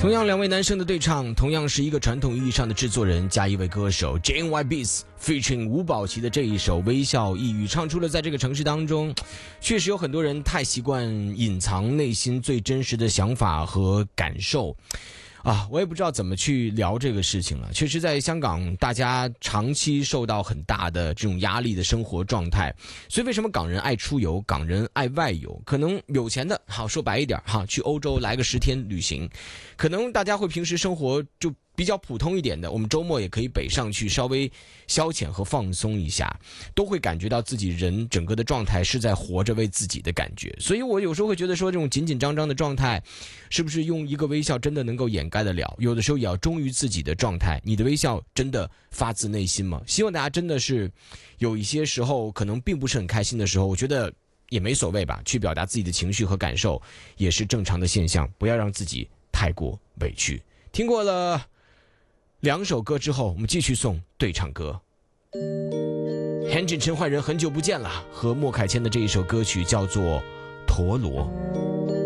同样两位男生的对唱，同样是一个传统意义上的制作人加一位歌手 JNY Beats featuring 吴宝琪的这一首《微笑抑郁》，唱出了在这个城市当中，确实有很多人太习惯隐藏内心最真实的想法和感受。我也不知道怎么去聊这个事情了。确实在香港，大家长期受到很大的这种压力的生活状态，所以为什么港人爱出游，港人爱外游？可能有钱的，说白一点去欧洲来个10天旅行，可能大家会平时生活就比较普通一点的，我们周末也可以北上去稍微消遣和放松一下，都会感觉到自己人整个的状态是在活着为自己的感觉。所以我有时候会觉得说，这种紧紧张张的状态是不是用一个微笑真的能够掩盖得了？有的时候也要忠于自己的状态，你的微笑真的发自内心吗？希望大家真的是有一些时候可能并不是很开心的时候，我觉得也没所谓吧，去表达自己的情绪和感受也是正常的现象，不要让自己太过委屈。听过了2首歌之后，我们继续送对唱歌。Hanjin 陈奂仁很久不见了，和莫凯谦的这一首歌曲叫做《陀螺》。